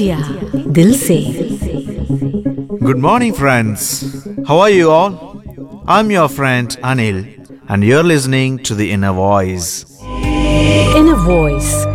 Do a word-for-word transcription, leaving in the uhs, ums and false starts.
दिया दिल से। Good morning, friends. How are you all? I'm your friend Anil, and you're listening to The Inner Voice. Inner Voice